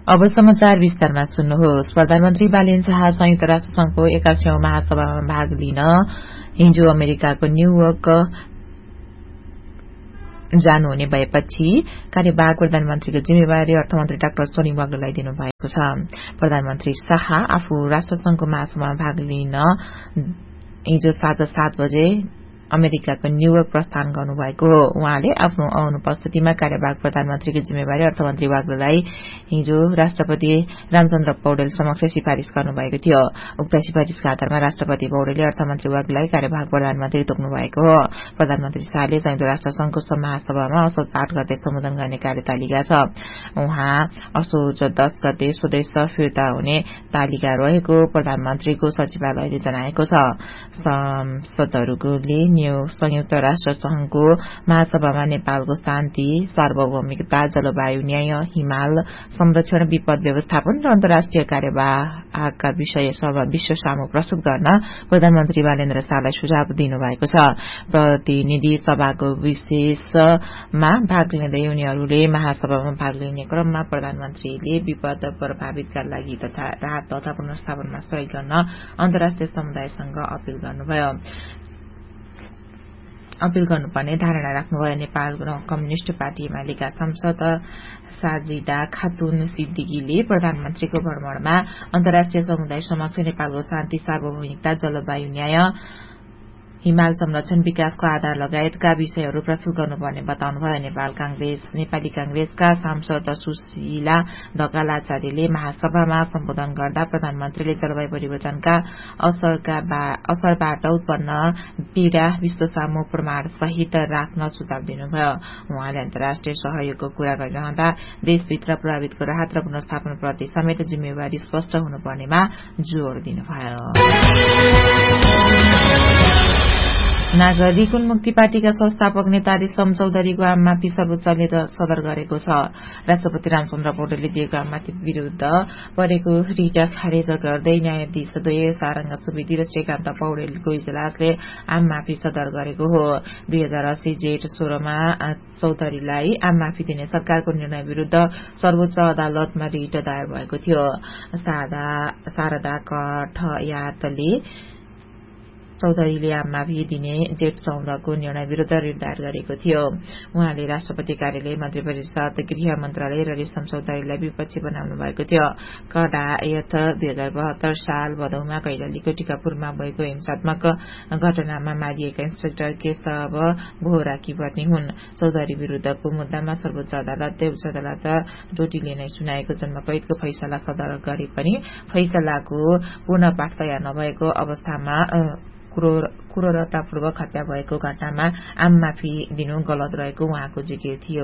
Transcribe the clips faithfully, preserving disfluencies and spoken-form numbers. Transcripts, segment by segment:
अब समाचार विस्तारमा सुन्नुहोस्। प्रधानमन्त्री बालेन शाह संयुक्त राष्ट्र संघको एकासीौं महासभामा भाग लिन हिजो अमेरिकाको न्यूयोर्क जानुहुने भएपछि कार्यवाहक प्रधानमन्त्रीको जिम्मेवारी अर्थमन्त्री डाक्टर सोनिम वाग्लेलाई दिनुभएको छ। प्रधानमन्त्री शाह आफू राष्ट्रसंघको महासभामा भाग लिन हिजो साँझ सात बजे अमेरिकाको न्यूयोर्क प्रस्थान गर्नुभएको हो। उहाँले आफ्नो अनुपस्थितिमा कार्यवाहक प्रधानमन्त्रीको जिम्मेवारी अर्थमन्त्री वाग्लेलाई हिजो राष्ट्रपति रामचन्द्र पौडेल समक्ष सिफारिश गर्नुभएको थियो। उक्त सिफारिशका आधारमा राष्ट्रपति पौडेलले अर्थमन्त्री वाग्लेलाई कार्यवाहक प्रधानमन्त्री तोक्नु भएको हो। प्रधानमन्त्री शाहले संयुक्त राष्ट्र संघको महासभामा असोज आठ गते सम्बोधन गर्ने कार्यतालिका छ। उहाँ असोज दश गते स्वदेश फिर्ता हुने तालिका रहेको प्रधानमन्त्रीको सचिवालयले जनाएको छ। सांसदहरूले संयुक्त राष्ट्र संघको महासभामा नेपालको शान्ति, सार्वभौमिकता, जलवायु न्याय, हिमाल संरक्षण, विपद व्यवस्थापन र अन्तर्राष्ट्रिय कार्यवाहका विषय विश्व सामु प्रस्तुत गर्न प्रधानमन्त्री बालेन्द्र शाहलाई सुझाव दिनुभएको छ। प्रतिनिधि सभाको विशेषमा भाग लिँदै उनीहरूले महासभामा भाग लिने क्रममा प्रधानमन्त्रीले विपद प्रभावितका लागि तथा राहत तथा पुनर्स्थापनमा सहयोग गर्न अन्तर्राष्ट्रिय समुदायसँग अपील गर्नुभयो अपील गर्नुपर्ने धारणा राख्नुभयो। नेपाल कम्युनिष्ट पार्टी एमालेका सांसद साजिदा खातुन सिद्दिकीले प्रधानमन्त्रीको भ्रमणमा अन्तर्राष्ट्रिय समुदाय समक्ष नेपालको शान्ति, सार्वभौमिकता, जलवायु न्याय, हिमाल संरक्षण, विकासको आधार लगायतका विषयहरू प्रस्तुत गर्नुपर्ने बताउनुभयो। नेपाल कांग्रेस नेपाली कांग्रेसका सांसद सुशीला ढकालाचार्यले महासभामा सम्बोधन गर्दा प्रधानमन्त्रीले जलवायु परिवर्तनका असरका असरबाट उत्पन्न पीड़ा विश्वसामु प्रमाण सहित राख्न सुझाव दिनुभयो। उहाँले अन्तर्राष्ट्रिय सहयोगको कुरा गरिरहँदा देशभित्र प्रभावितको राहत र पुनर्स्थापन प्रति समेत जिम्मेवारी स्पष्ट हुनुपर्नेमा जोड़ दिनुभयो। नागरिक उन्मुक्ति पार्टीका संस्थापक नेता रेशम चौधरीको आममाफी सर्वोच्चले सदर गरेको छ। राष्ट्रपति रामचन्द्र पौडेलले दिएको आममाफी विरूद्ध परेको रिट खारेज गर्दै न्यायाधीश द्वय सारंग सुवेदी र श्रीकान्त पौडेलको इजलासले आममाफी सदर गरेको हो। दुई हजार अस्सी जेठ सोह्रमा चौधरीलाई आममाफी दिने सरकारको निर्णय विरूद्ध सर्वोच्च अदालतमा रिट दायर भएको थियो। शारदा कठयातले चौधरीले आममाफी दिने जेठ चौधको निर्णय विरूद्ध रिट दायर गरेको थियो। उहाँले राष्ट्रपति कार्यालय, मन्त्री परिषद, गृह मन्त्रालय र रेशम चौधरीलाई विपक्षी बनाउनु भएको थियो। कडायत दुई हजार बहत्तर साल भदौमा कैलालीको टिकापुरमा भएको हिंसात्मक घटनामा मारिएका इन्सपेक्टर केशव बोहराकी पत्नी हुन्। चौधरी विरूद्धको मुद्दामा सर्वोच्च अदालतले उच्च अदालत डोटीले नै सुनाएको जन्मकैदको फैसला सदर गरे पनि फैसलाको पुनः पाठ तयार नभएको अवस्थामा क्रूरतापूर्वक हत्या भएको घटनामा आममाफी दिनु गलत रहेको उहाँको जिकिर थियो।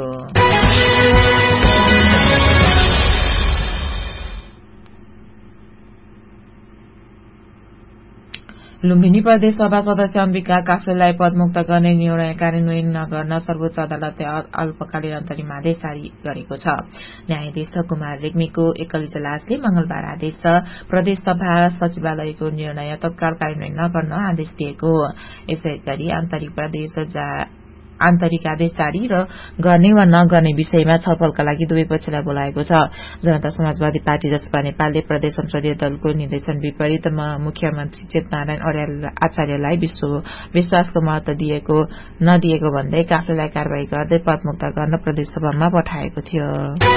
लुम्बिनी प्रदेश सभा सदस्य अम्बिका काफ्लेलाई पदमुक्त गर्ने निर्णय कार्यान्वयन नगर्न सर्वोच्च अदालतले अल्पकालीन अन्तरिम आदेश जारी गरेको छ। न्यायाधीश कुमार रेग्मीको एकल इजलासले मंगलबार आदेश प्रदेश सभा सचिवालयको निर्णय तत्काल कार्यान्वयन नगर्न आदेश दिएको हो। यसैगरी आन्तरिक प्रदेश आन्तरिक आदेश जारी र गर्ने वा नगर्ने विषयमा छलफलका लागि दुवै पक्षलाई बोलाएको छ। जनता समाजवादी पार्टी जसपा नेपालले प्रदेश संसदीय दलको निर्देशन विपरीत मुख्यमन्त्री चेतनारायण आचार्यलाई विश्वासको महत्व दिएको नदिएको भन्दै काफ्लेलाई कारवाही गर्दै पदमुक्त गर्न प्रदेशसभामा पठाएको थियो।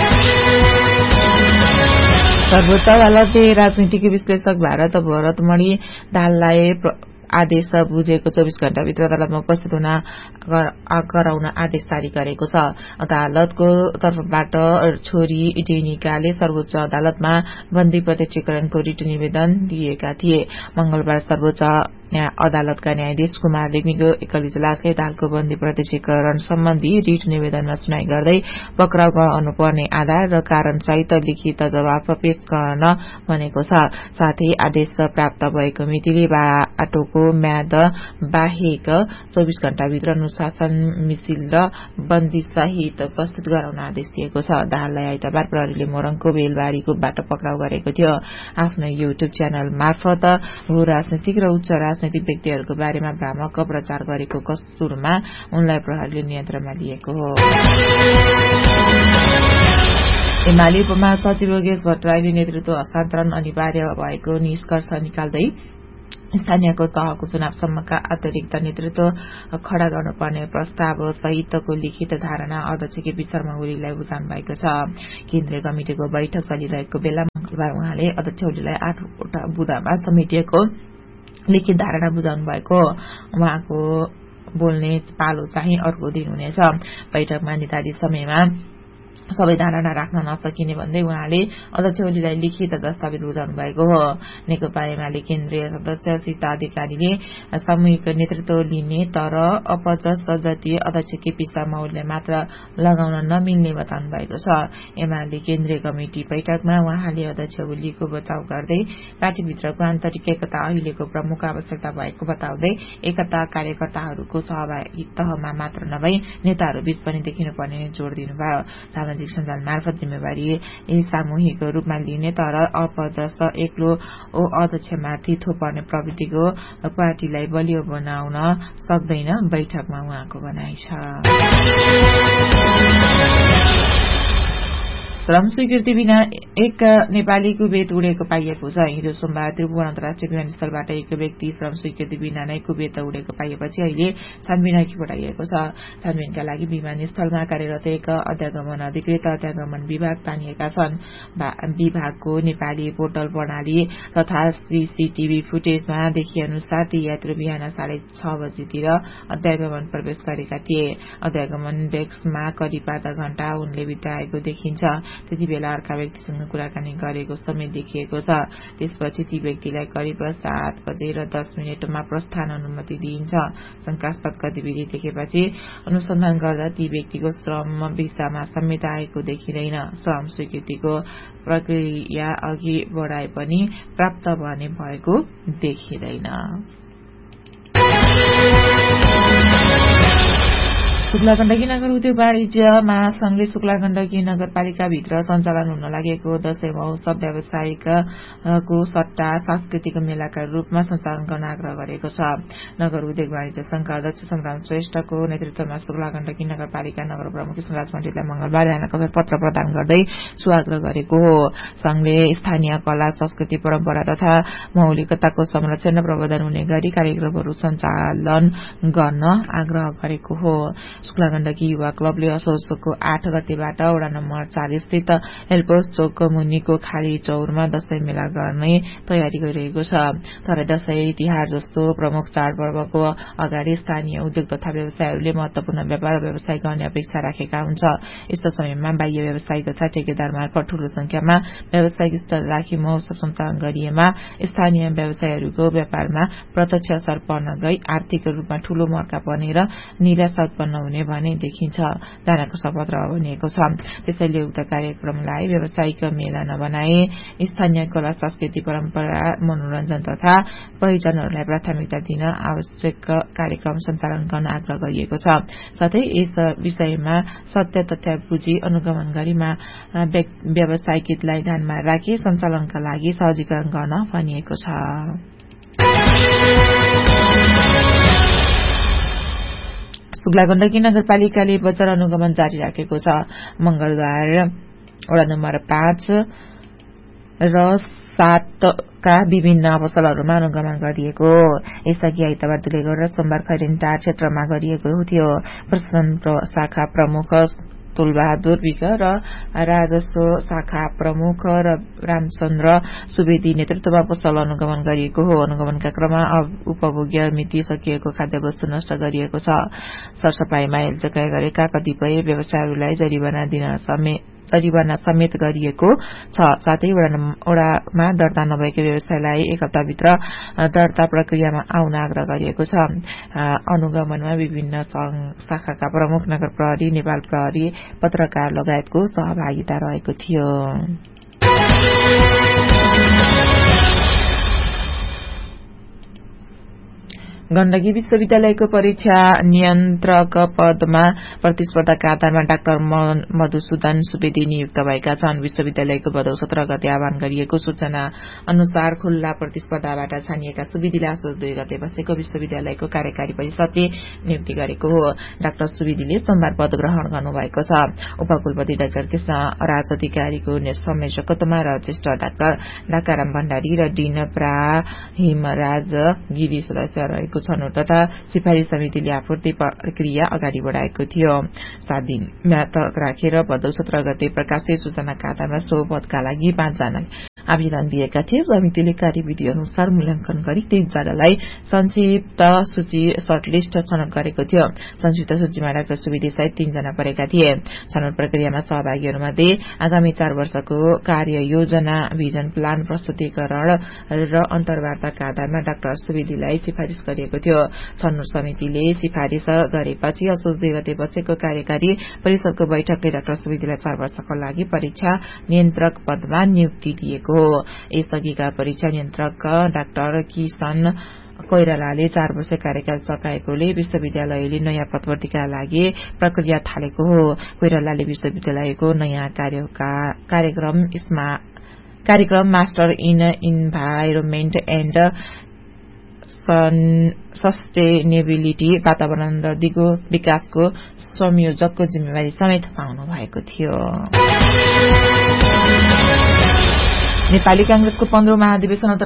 सर्वोच्च अदालतले राजनीतिक विश्लेषक भारत भरतमणि दाहाललाई आदेश बुझेको चौबीस घण्टाभित्र अदालतमा उपस्थित हुन गराउन आदेश जारी गरेको छ। अदालतको तर्फबाट छोरी डेनिकाले सर्वोच्च अदालतमा बन्दी प्रत्यक्षीकरणको रिट निवेदन दिएका थिए। मंगलबार सर्वोच्च अदालतका न्यायाधीश कुमार रेग्मीको एकल इजलासले दाहालको बन्दी प्रत्यक्षीकरण सम्बन्धी रिट निवेदनमा सुनाई गर्दै पक्राउ गर्नुपर्ने आधार र कारण सहित लिखित जवाफ पेश गर्न भनेको छ। साथै आदेश प्राप्त भएको मितिले बाटोको म्याद बाहेक चौबीस घण्टाभित्र अनुशासन मिसिल र बन्दी सहित उपस्थित गराउन आदेश दिएको छ। दाहाललाई आइतबार प्रहरीले मोरङको बेलबारीको बाटो पक्राउ गरेको थियो। आफ्नो युट्युब च्यानल मार्फत भू राजनीतिक र उच्च राजनीतिक व्यक्तिहरूको बारेमा भ्रामक प्रचार गरेको कस्तुरमा उनलाई प्रहरीले नियन्त्रणमा लिएको हो। एमाले उपमा सचिव योगेश भट्टराईले नेतृत्व हस्तान्तरण अनिवार्य भएको निष्कर्ष निकाल्दै स्थानीयको तहको चुनावसम्मका अतिरिक्त नेतृत्व खड़ा गर्नुपर्ने प्रस्ताव सहितको लिखित धारणा अध्यक्ष केपी शर्मा ओलीलाई बुझाउनु भएको छ। केन्द्रीय कमिटिको बैठक चलिरहेको बेला मंगलबार उहाँले अध्यक्ष ओलीलाई आठवटा बुँदामा समेटिएको लिखित धारणा बुझाउनु भएको। उहाँको बोल्ने पालो चाहिँ अर्को दिन हुनेछ। बैठकमा निर्धारित समयमा सबै धारणा राख्न नसकिने भन्दै उहाँले अध्यक्ष ओलीलाई लिखित दस्तावेज बुझाउनु भएको हो। नेकपा एमाले केन्द्रीय सदस्य सीता अधिकारीले सामूहिक नेतृत्व लिने तर अपजस जति अध्यक्ष केपी शर्मा ओलीलाई मात्र लगाउन नमिल्ने बताउनु भएको छ। एमाले केन्द्रीय कमिटी बैठकमा उहाँले अध्यक्ष ओलीको बचाउ गर्दै पार्टीभित्रको आन्तरिक एकता अहिलेको प्रमुख आवश्यकता भएको बताउँदै एकता कार्यकर्ताहरूको सहभागी तहमा मात्र नभई नेताहरू बीच पनि देखिनुपर्ने जोड़ दिनुभयो। सामाजिक सञ्जाल मार्फत जिम्मेवारी सामूहिक रूपमा लिने तर अपजस एक्लो ओ अध्यक्षमाथि थोपर्ने प्रवृत्तिको पार्टीलाई बलियो बनाउन सक्दैन, बैठकमा उहाँको भनाइ छ। श्रम स्वीकृति बिना एक नेपालीको कुवेत उडेको पाइएको छ। हिजो सोमबार त्रिभुवन अन्तर्राष्ट्रिय विमानस्थलबाट एक व्यक्ति श्रम स्वीकृति बिना नै कुवेत उडेको पाइएपछि अहिले छानबिन अघि बढाइएको छ। छानबिनका लागि विमानस्थलमा कार्यरत एक अध्यागमन अधिकृत अध्यागमन विभाग तानिएका छन्। विभागको नेपाली पोर्टल प्रणाली तथा सीसीटीभी फुटेजमा देखिए अनुसार ती यात्रु बिहान साढे छ बजीतिर अध्यागमन प्रवेश गरेका थिए। अध्यागमन डेस्कमा करिब आधा घण्टा उनले बिताएको देखिन्छ। त्यति बेला अर्का व्यक्तिसँग कुराकानी गरेको समय देखिएको छ। त्यसपछि ती व्यक्तिलाई करिब सात बजेर दस मिनटमा प्रस्थान अनुमति दिइन्छ। शंकास्पद गतिविधि देखेपछि अनुसन्धान गर्दा ती व्यक्तिको श्रम भिसामा समेत आएको देखिँदैन। श्रम स्वीकृतिको प्रक्रिया अघि बढाए पनि प्राप्त भने भएको देखिँदैन। शुक्ला गण्डकी नगर उद्योग वाणिज्य महासंघले शुक्ला गण्डकी नगरपालिकाभित्र सञ्चालन हुन लागेको दशैं महोत्सव व्यावसायिकको सट्टा सांस्कृतिक मेलाका रूपमा सञ्चालन गर्न आग्रह गरेको छ। नगर उद्योग वाणिज्य संघका अध्यक्ष संग्राम श्रेष्ठको नेतृत्वमा शुक्ला गण्डकी नगरपालिका नगर प्रमुख सुराज पण्डितलाई मंगलबार ध्यानकर्षण पत्र प्रदान गर्दै सो आग्रह गरेको हो। संघले स्थानीय कला संस्कृति परम्परा तथा मौलिकताको संरक्षण र प्रवर्धन हुने गरी कार्यक्रमहरू सञ्चालन गर्न आग्रह गरेको हो। शुक्ला गण्डकी युवा क्लबले असोजको आठ गतेबाट वडा नम्बर चार स्थित हेल्पोस चौक मुनिको खाली चौरमा दशैं मेला गर्ने तयारी गरिरहेको छ। तर दशैं तिहार जस्तो प्रमुख चाडपर्वको अगाडि स्थानीय उद्योग तथा व्यवसायहरूले महत्वपूर्ण व्यापार व्यवसाय गर्ने अपेक्षा राखेका हुन्छ। यस्तो समयमा बाह्य व्यवसायी तथा ठेकेदार मार्फत ठूलो संख्यामा व्यावसायिक स्तर राखी महोत्सव सञ्चालन गरिएमा स्थानीय व्यवसायहरूको व्यापारमा प्रत्यक्ष असर पर्न गई आर्थिक रूपमा ठूलो मर्का पर्ने र निराशा उत्पन्न हुने भने देखिन्छ। ध्यानकर्षण पत्र भनिएको छ। त्यसैले उक्त कार्यक्रमलाई व्यावसायिक मेला नबनाए स्थानीय कला संस्कृति परम्परा मनोरञ्जन तथा पहिचानहरूलाई प्राथमिकता दिन आवश्यक कार्यक्रम सञ्चालन गर्न आग्रह गरिएको छ। साथै यस विषयमा सत्य तथ्य बुझी अनुगमन गरी व्यावसायिक हितलाई ध्यानमा राखी सञ्चालनका लागि सहजीकरण गर्न भनिएको छ। शुक्ला गण्डकी नगरपालिकाले बजार अनुगमन जारी राखेको छ। मंगलबार वडा नम्बर पाँच र सातका विभिन्न पसलहरूमा अनुगमन गरिएको। यसअघि आइतबार दुलेगौर र सोमबार खैरेनीटार क्षेत्रमा गरिएको थियो। प्रशासन शाखा प्रमुख तुलबहादुर विक र राजस्व शाखा प्रमुख र रामचन्द्र सुवेदी नेतृत्वमा पसल अनुगमन गरिएको हो। अनुगमनका क्रममा उपभोग्य मिति सकिएको खाद्यवस्तु नष्ट गरिएको छ। सरसफाईमा हेलचेक्राइ गरेका कतिपय व्यवसायहरूलाई जरिवाना दिन समेत जरिवाना समेत गरिएको छ। साथै वडामा दर्ता नभएका व्यवसायलाई एक हप्ताभित्र दर्ता प्रक्रियामा आउन आग्रह गरिएको छ। अनुगमनमा विभिन्न शाखाका प्रमुख, नगर प्रहरी, नेपाल प्रहरी, पत्रकार लगायतको सहभागिता रहेको थियो। गण्डकी विश्वविद्यालयको परीक्षा नियन्त्रक पदमा प्रतिस्पर्धाका आधारमा डाक्टर मधुसूदन सुवेदी नियुक्त भएका छन्। विश्वविद्यालयको भदौ सत्र गते आह्वान गरिएको सूचना अनुसार खुल्ला प्रतिस्पर्धाबाट छानिएका सुवेदीलाई असोज दुई गते बसेको विश्वविद्यालयको कार्यकारी परिषदले नियुक्ति गरेको हो। डाक्टर सुवेदीले सोमबार पद ग्रहण गर्नुभएको छ। उपकुलपति डाक्टर कृष्ण राज अधिकारीको संयोजकत्वमा र ज्येष्ठ डाक्टर ढाकाराम भण्डारी र डीन प्राहिमराज गिरी सदस्य रहेको छन् तथा सिफारिश समितिले आपूर्ति प्रक्रिया अगाडि बढ़ाएको थियो। सात दिन म्याद राखेर भदौ सत्र गते प्रकाशित सूचनाका आधारमा सो पदका लागि पाँचजना आवेदन दिएका थिए। समितिले कार्यविधि अनुसार मूल्याङ्कन गरी तीनजनालाई संक्षिप्त सूची सर्टलिस्ट छनौट गरेको थियो। संक्षिप्त सूचीमा डाक्टर सुवेदी सहित तीनजना परेका थिए। छनौट प्रक्रियामा सहभागीहरूमध्ये आगामी चार वर्षको कार्य योजना भिजन प्लान प्रस्तुतिकरण र अन्तर्वार्ताका आधारमा डाक्टर सुवेदीलाई सिफारिश गरिएको थियो। छनौट समितिले सिफारिश गरेपछि असोज दुई गते बसेको कार्यकारी परिषदको बैठकले डाक्टर सुवेदीलाई चार वर्षको लागि परीक्षा नियन्त्रक पदमा नियुक्ति दिएको हो। यसअघिका परीक्षा नियन्त्रक डाक्टर किशन कोइरालाले चार वर्ष कार्यकाल सकाएकोले विश्वविद्यालयले नयाँ पदोन्नतिका लागि प्रक्रिया थालेको हो। कोइरालाले विश्वविद्यालयको नयाँ कार्यक्रम कार्यक्रम master in environment and sustainability वातावरण र दिगो विकासको संयोजकको जिम्मेवारी समेत पाउनु भएको थियो। नेपाली कांग्रेसको पन्ध्रौं महाधिवेशन